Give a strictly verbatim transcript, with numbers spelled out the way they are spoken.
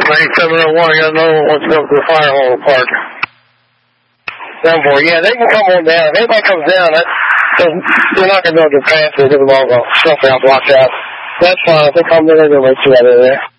ninety-seven oh one, I got another one wants to go to the fire hall park. Down for yeah, they can come on down. If anybody comes down, that, they're not going to be able to pass it because of all the stuff out blocked out. That's fine. If they come in, they're going to wait you out of there.